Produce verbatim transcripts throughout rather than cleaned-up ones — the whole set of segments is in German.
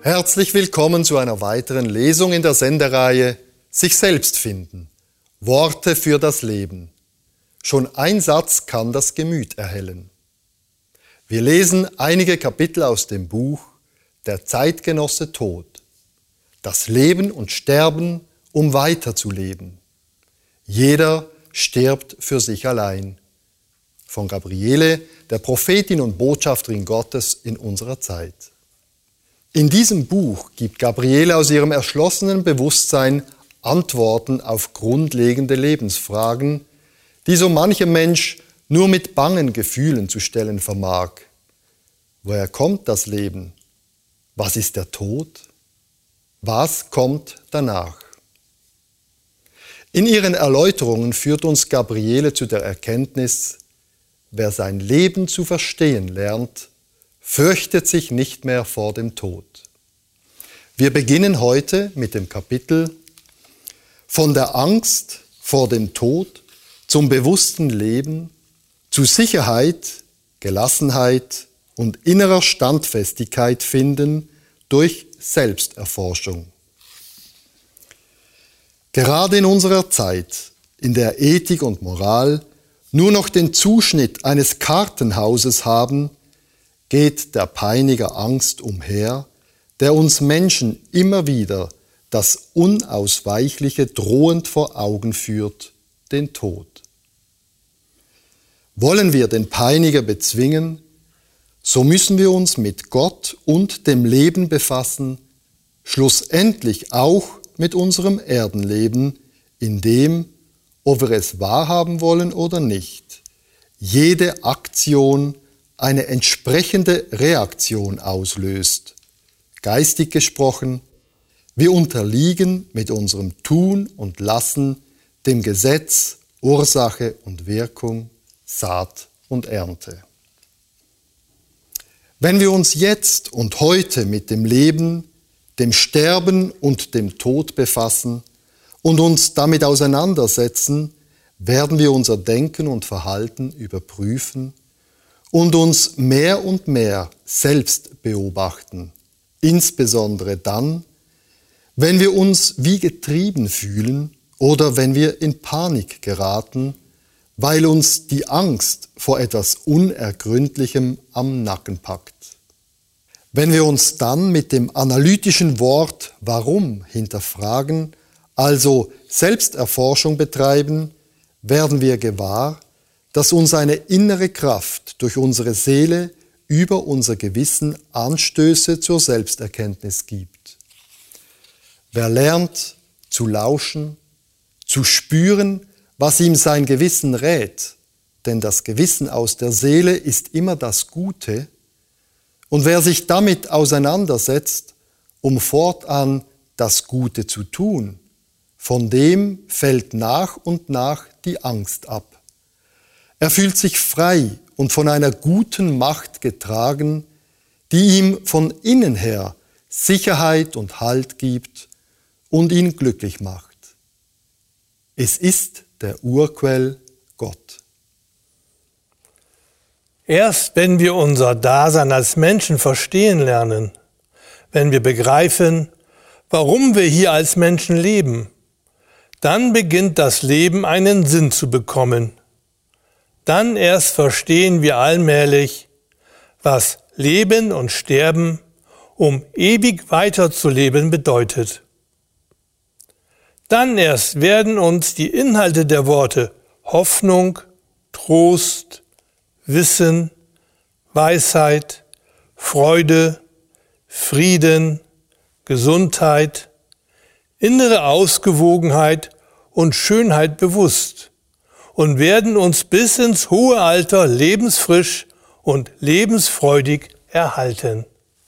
Herzlich willkommen zu einer weiteren Lesung in der Sendereihe Sich selbst finden. Worte für das Leben. Schon ein Satz kann das Gemüt erhellen. Wir lesen einige Kapitel aus dem Buch Der Zeitgenosse Tod. Das Leben und Sterben, um weiterzuleben. Jeder stirbt für sich allein. Von Gabriele, der Prophetin und Botschafterin Gottes in unserer Zeit. In diesem Buch gibt Gabriele aus ihrem erschlossenen Bewusstsein Antworten auf grundlegende Lebensfragen, die so mancher Mensch nur mit bangen Gefühlen zu stellen vermag. Woher kommt das Leben? Was ist der Tod? Was kommt danach? In ihren Erläuterungen führt uns Gabriele zu der Erkenntnis, wer sein Leben zu verstehen lernt, fürchtet sich nicht mehr vor dem Tod. Wir beginnen heute mit dem Kapitel Von der Angst vor dem Tod zum bewussten Leben, zu Sicherheit, Gelassenheit und innerer Standfestigkeit finden durch Selbsterforschung. Gerade in unserer Zeit, in der Ethik und Moral nur noch den Zuschnitt eines Kartenhauses haben, geht der Peiniger Angst umher, der uns Menschen immer wieder das Unausweichliche drohend vor Augen führt, den Tod. Wollen wir den Peiniger bezwingen, so müssen wir uns mit Gott und dem Leben befassen, schlussendlich auch mit unserem Erdenleben, in dem, ob wir es wahrhaben wollen oder nicht, jede Aktion eine entsprechende Reaktion auslöst. Geistig gesprochen, wir unterliegen mit unserem Tun und Lassen dem Gesetz Ursache und Wirkung, Saat und Ernte. Wenn wir uns jetzt und heute mit dem Leben, dem Sterben und dem Tod befassen und uns damit auseinandersetzen, werden wir unser Denken und Verhalten überprüfen und uns mehr und mehr selbst beobachten, insbesondere dann, wenn wir uns wie getrieben fühlen oder wenn wir in Panik geraten, weil uns die Angst vor etwas Unergründlichem am Nacken packt. Wenn wir uns dann mit dem analytischen Wort Warum hinterfragen, also Selbsterforschung betreiben, werden wir gewahr, dass uns eine innere Kraft durch unsere Seele über unser Gewissen Anstöße zur Selbsterkenntnis gibt. Wer lernt zu lauschen, zu spüren, was ihm sein Gewissen rät, denn das Gewissen aus der Seele ist immer das Gute, und wer sich damit auseinandersetzt, um fortan das Gute zu tun, von dem fällt nach und nach die Angst ab. Er fühlt sich frei und von einer guten Macht getragen, die ihm von innen her Sicherheit und Halt gibt und ihn glücklich macht. Es ist der Urquell Gott. Erst wenn wir unser Dasein als Menschen verstehen lernen, wenn wir begreifen, warum wir hier als Menschen leben, dann beginnt das Leben einen Sinn zu bekommen. Dann erst verstehen wir allmählich, was Leben und Sterben, um ewig weiterzuleben, bedeutet. Dann erst werden uns die Inhalte der Worte Hoffnung, Trost, Wissen, Weisheit, Freude, Frieden, Gesundheit, innere Ausgewogenheit und Schönheit bewusst und werden uns bis ins hohe Alter lebensfrisch und lebensfreudig erhalten.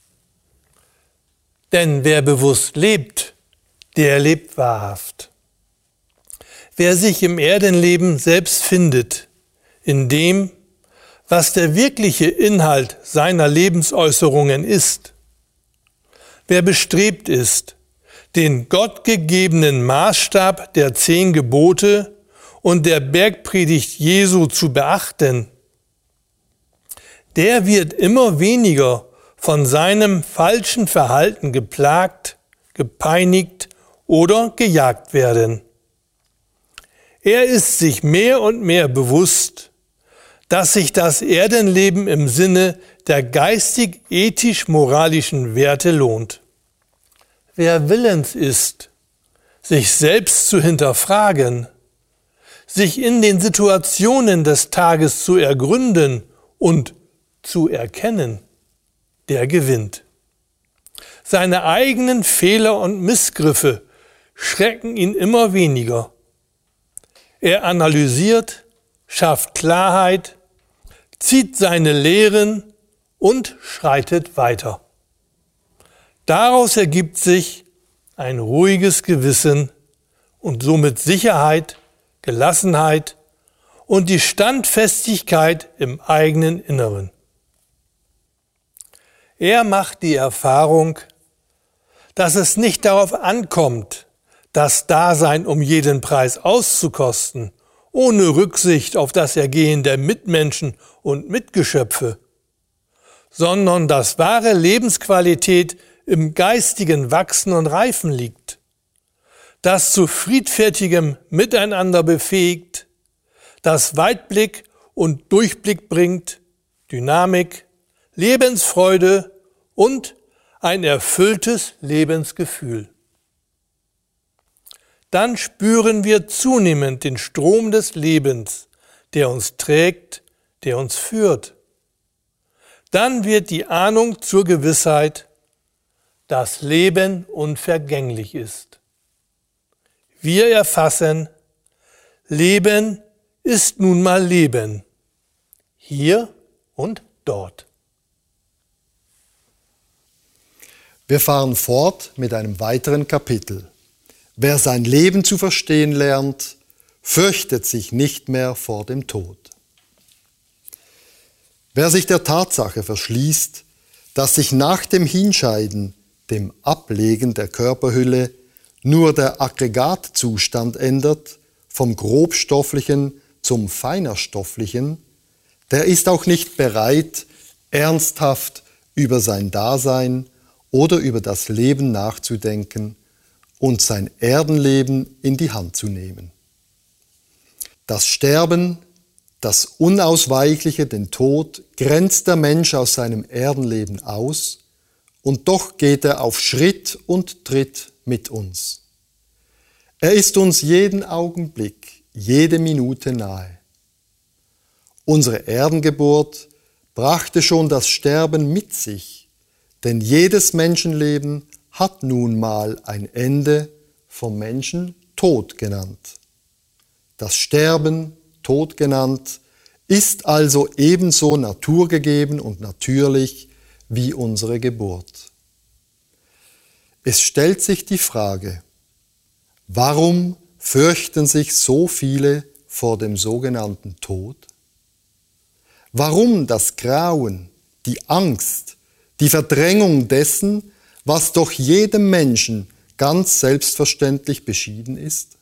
Denn wer bewusst lebt, der lebt wahrhaft. Wer sich im Erdenleben selbst findet, in dem, was der wirkliche Inhalt seiner Lebensäußerungen ist, wer bestrebt ist, den gottgegebenen Maßstab der zehn Gebote und der Bergpredigt Jesu zu beachten, der wird immer weniger von seinem falschen Verhalten geplagt, gepeinigt oder gejagt werden. Er ist sich mehr und mehr bewusst, dass sich das Erdenleben im Sinne der geistig-ethisch-moralischen Werte lohnt. Wer willens ist, sich selbst zu hinterfragen, sich in den Situationen des Tages zu ergründen und zu erkennen, der gewinnt. Seine eigenen Fehler und Missgriffe schrecken ihn immer weniger. Er analysiert, schafft Klarheit, zieht seine Lehren und schreitet weiter. Daraus ergibt sich ein ruhiges Gewissen und somit Sicherheit, Gelassenheit und die Standfestigkeit im eigenen Inneren. Er macht die Erfahrung, dass es nicht darauf ankommt, das Dasein um jeden Preis auszukosten, ohne Rücksicht auf das Ergehen der Mitmenschen und Mitgeschöpfe, sondern dass wahre Lebensqualität im geistigen Wachsen und Reifen liegt, das zu friedfertigem Miteinander befähigt, das Weitblick und Durchblick bringt, Dynamik, Lebensfreude und ein erfülltes Lebensgefühl. Dann spüren wir zunehmend den Strom des Lebens, der uns trägt, der uns führt. Dann wird die Ahnung zur Gewissheit, dass Leben unvergänglich ist. Wir erfassen, Leben ist nun mal Leben, hier und dort. Wir fahren fort mit einem weiteren Kapitel. Wer sein Leben zu verstehen lernt, fürchtet sich nicht mehr vor dem Tod. Wer sich der Tatsache verschließt, dass sich nach dem Hinscheiden, dem Ablegen der Körperhülle, nur der Aggregatzustand ändert, vom grobstofflichen zum feinerstofflichen, der ist auch nicht bereit, ernsthaft über sein Dasein oder über das Leben nachzudenken und sein Erdenleben in die Hand zu nehmen. Das Sterben, das Unausweichliche, den Tod, grenzt der Mensch aus seinem Erdenleben aus, und doch geht er auf Schritt und Tritt mit uns. Er ist uns jeden Augenblick, jede Minute nahe. Unsere Erdengeburt brachte schon das Sterben mit sich, denn jedes Menschenleben hat nun mal ein Ende, vom Menschen Tod genannt. Das Sterben, Tod genannt, ist also ebenso naturgegeben und natürlich wie unsere Geburt. Es stellt sich die Frage, warum fürchten sich so viele vor dem sogenannten Tod? Warum das Grauen, die Angst, die Verdrängung dessen, was doch jedem Menschen ganz selbstverständlich beschieden ist?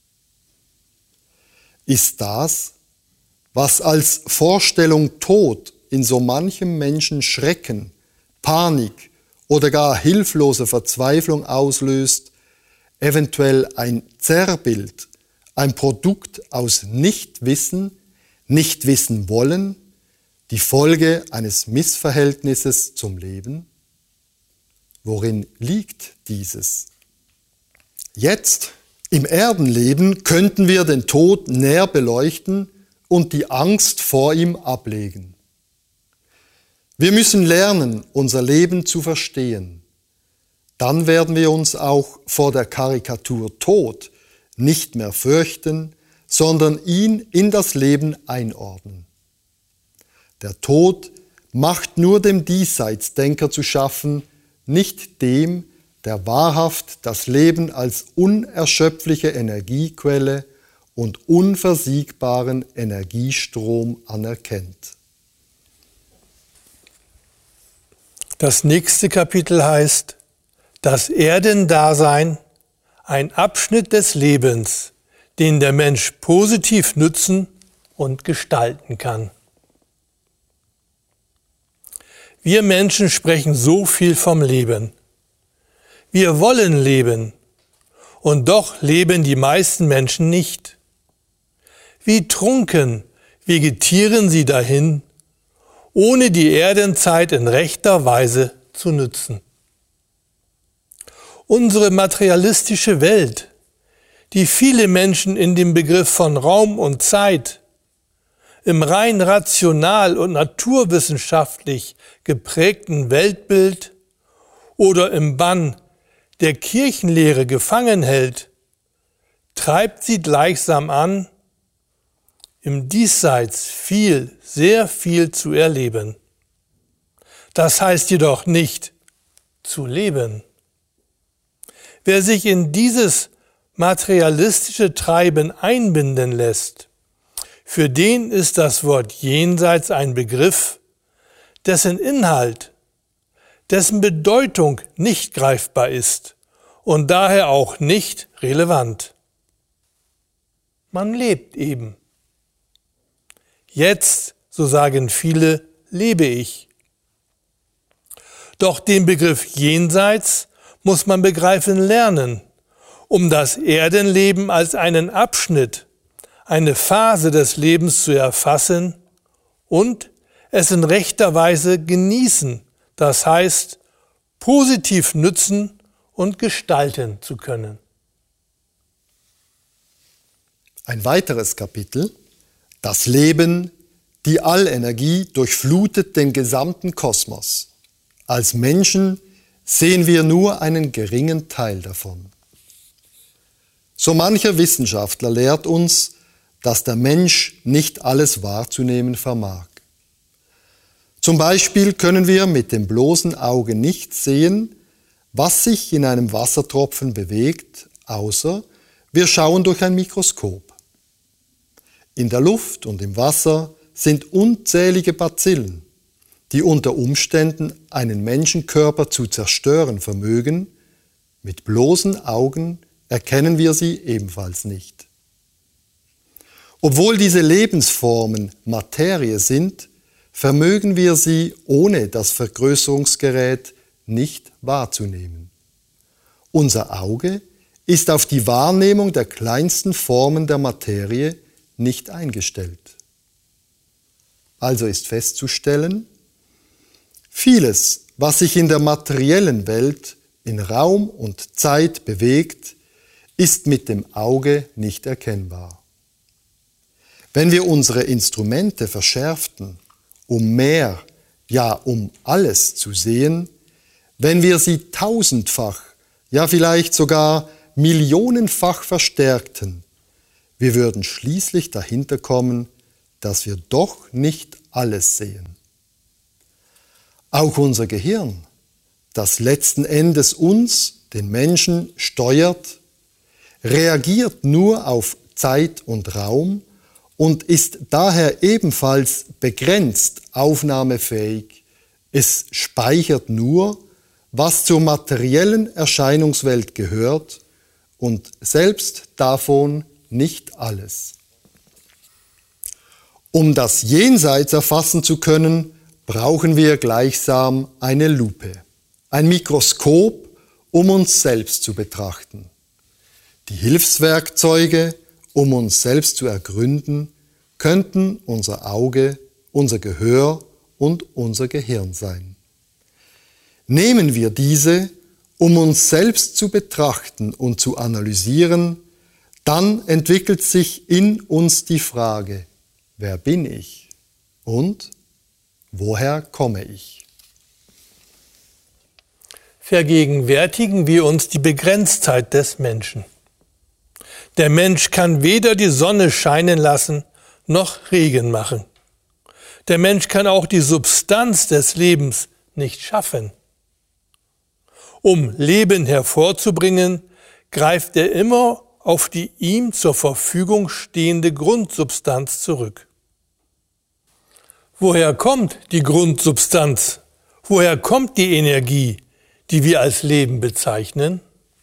Ist das, was als Vorstellung Tod in so manchem Menschen Schrecken, Panik oder gar hilflose Verzweiflung auslöst, eventuell ein Zerrbild, ein Produkt aus Nichtwissen, nicht wissen wollen, die Folge eines Missverhältnisses zum Leben? Worin liegt dieses? Jetzt, im Erdenleben, könnten wir den Tod näher beleuchten und die Angst vor ihm ablegen. Wir müssen lernen, unser Leben zu verstehen. Dann werden wir uns auch vor der Karikatur Tod nicht mehr fürchten, sondern ihn in das Leben einordnen. Der Tod macht nur dem Diesseitsdenker zu schaffen, nicht dem, der wahrhaft das Leben als unerschöpfliche Energiequelle und unversiegbaren Energiestrom anerkennt. Das nächste Kapitel heißt, das Erdendasein, ein Abschnitt des Lebens, den der Mensch positiv nützen und gestalten kann. Wir Menschen sprechen so viel vom Leben. Wir wollen leben, und doch leben die meisten Menschen nicht. Wie trunken vegetieren sie dahin, ohne die Erdenzeit in rechter Weise zu nützen. Unsere materialistische Welt, die viele Menschen in dem Begriff von Raum und Zeit, im rein rational und naturwissenschaftlich geprägten Weltbild oder im Bann der Kirchenlehre gefangen hält, treibt sie gleichsam an, im Diesseits viel, sehr viel zu erleben. Das heißt jedoch nicht zu leben. Wer sich in dieses materialistische Treiben einbinden lässt, für den ist das Wort Jenseits ein Begriff, dessen Inhalt, dessen Bedeutung nicht greifbar ist und daher auch nicht relevant. Man lebt eben. Jetzt, so sagen viele, lebe ich. Doch den Begriff Jenseits muss man begreifen lernen, um das Erdenleben als einen Abschnitt, eine Phase des Lebens zu erfassen und es in rechter Weise genießen, das heißt, positiv nützen und gestalten zu können. Ein weiteres Kapitel: Das Leben, die Allenergie durchflutet den gesamten Kosmos. Als Menschen sehen wir nur einen geringen Teil davon. So mancher Wissenschaftler lehrt uns, dass der Mensch nicht alles wahrzunehmen vermag. Zum Beispiel können wir mit dem bloßen Auge nicht sehen, was sich in einem Wassertropfen bewegt, außer wir schauen durch ein Mikroskop. In der Luft und im Wasser sind unzählige Bazillen, die unter Umständen einen Menschenkörper zu zerstören vermögen. Mit bloßen Augen erkennen wir sie ebenfalls nicht. Obwohl diese Lebensformen Materie sind, vermögen wir sie ohne das Vergrößerungsgerät nicht wahrzunehmen. Unser Auge ist auf die Wahrnehmung der kleinsten Formen der Materie nicht eingestellt. Also ist festzustellen, vieles, was sich in der materiellen Welt in Raum und Zeit bewegt, ist mit dem Auge nicht erkennbar. Wenn wir unsere Instrumente verschärften, um mehr, ja um alles zu sehen, wenn wir sie tausendfach, ja vielleicht sogar millionenfach verstärkten, wir würden schließlich dahinter kommen, dass wir doch nicht alles sehen. Auch unser Gehirn, das letzten Endes uns, den Menschen, steuert, reagiert nur auf Zeit und Raum und ist daher ebenfalls begrenzt aufnahmefähig. Es speichert nur, was zur materiellen Erscheinungswelt gehört und selbst davon nicht alles. Um das Jenseits erfassen zu können, brauchen wir gleichsam eine Lupe, ein Mikroskop, um uns selbst zu betrachten. Die Hilfswerkzeuge, um uns selbst zu ergründen, könnten unser Auge, unser Gehör und unser Gehirn sein. Nehmen wir diese, um uns selbst zu betrachten und zu analysieren, dann entwickelt sich in uns die Frage: Wer bin ich und woher komme ich? Vergegenwärtigen wir uns die Begrenztheit des Menschen. Der Mensch kann weder die Sonne scheinen lassen, noch Regen machen. Der Mensch kann auch die Substanz des Lebens nicht schaffen. Um Leben hervorzubringen, greift er immer auf die ihm zur Verfügung stehende Grundsubstanz zurück. Woher kommt die Grundsubstanz? Woher kommt die Energie, die wir als Leben bezeichnen?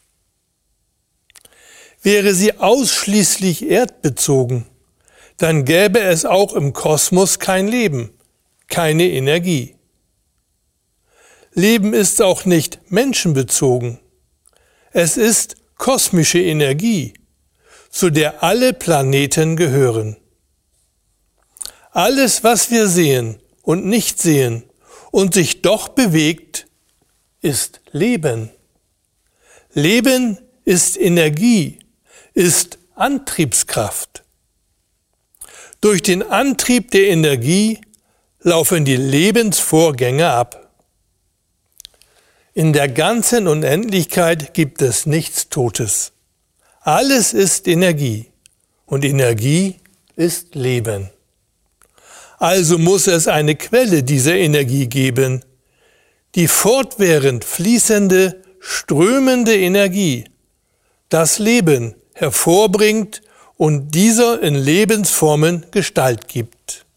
Wäre sie ausschließlich erdbezogen, dann gäbe es auch im Kosmos kein Leben, keine Energie. Leben ist auch nicht menschenbezogen. Es ist kosmische Energie, zu der alle Planeten gehören. Alles, was wir sehen und nicht sehen und sich doch bewegt, ist Leben. Leben ist Energie, ist Antriebskraft. Durch den Antrieb der Energie laufen die Lebensvorgänge ab. In der ganzen Unendlichkeit gibt es nichts Totes. Alles ist Energie und Energie ist Leben. Also muss es eine Quelle dieser Energie geben, die fortwährend fließende, strömende Energie, das Leben hervorbringt und dieser in Lebensformen Gestalt gibt.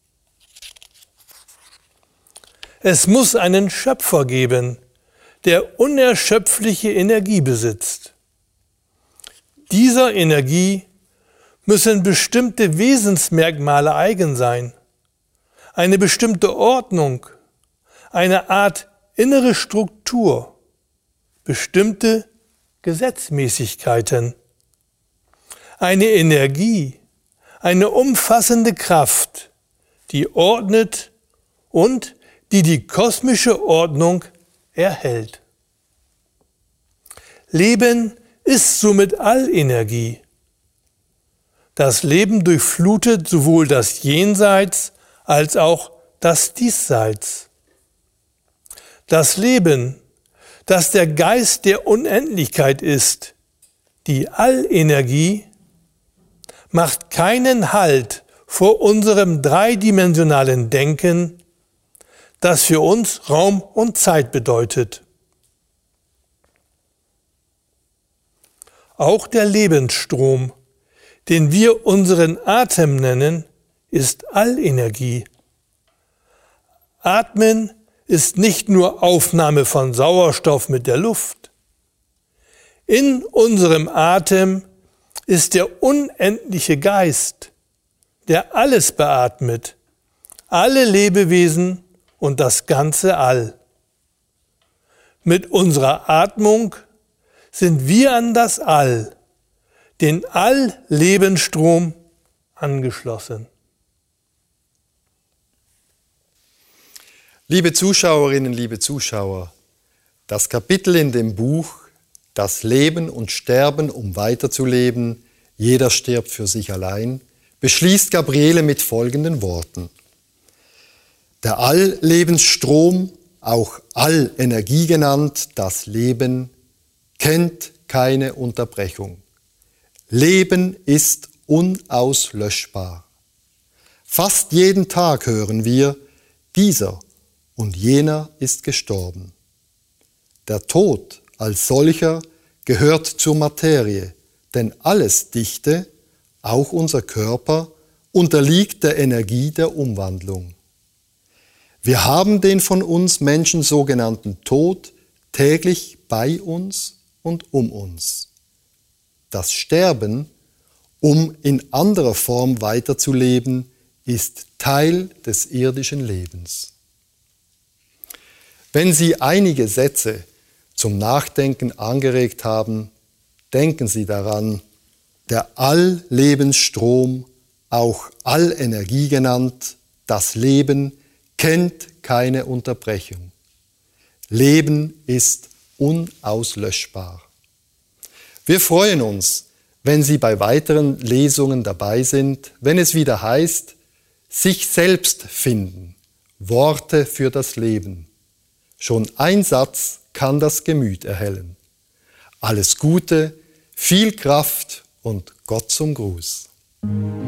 Es muss einen Schöpfer geben, der unerschöpfliche Energie besitzt. Dieser Energie müssen bestimmte Wesensmerkmale eigen sein, eine bestimmte Ordnung, eine Art innere Struktur, bestimmte Gesetzmäßigkeiten. Eine Energie, eine umfassende Kraft, die ordnet und die die kosmische Ordnung erhält. Leben ist somit Allenergie. Das Leben durchflutet sowohl das Jenseits als auch das Diesseits. Das Leben, das der Geist der Unendlichkeit ist, die Allenergie, macht keinen Halt vor unserem dreidimensionalen Denken, das für uns Raum und Zeit bedeutet. Auch der Lebensstrom, den wir unseren Atem nennen, ist Allenergie. Atmen ist nicht nur Aufnahme von Sauerstoff mit der Luft. In unserem Atem ist der unendliche Geist, der alles beatmet, alle Lebewesen und das ganze All. Mit unserer Atmung sind wir an das All, den All-Lebensstrom, angeschlossen. Liebe Zuschauerinnen, liebe Zuschauer, das Kapitel in dem Buch Das Leben und Sterben, um weiterzuleben, jeder stirbt für sich allein, beschließt Gabriele mit folgenden Worten. Der All-Lebensstrom, auch All-Energie genannt, das Leben, kennt keine Unterbrechung. Leben ist unauslöschbar. Fast jeden Tag hören wir, dieser und jener ist gestorben. Der Tod als solcher gehört zur Materie, denn alles Dichte, auch unser Körper, unterliegt der Energie der Umwandlung. Wir haben den von uns Menschen sogenannten Tod täglich bei uns und um uns. Das Sterben, um in anderer Form weiterzuleben, ist Teil des irdischen Lebens. Wenn Sie einige Sätze zum Nachdenken angeregt haben, denken Sie daran, der All-Lebensstrom, auch Allenergie genannt, das Leben, kennt keine Unterbrechung. Leben ist unauslöschbar. Wir freuen uns, wenn Sie bei weiteren Lesungen dabei sind, wenn es wieder heißt, sich selbst finden, Worte für das Leben. Schon ein Satz kann das Gemüt erhellen. Alles Gute, viel Kraft und Gott zum Gruß.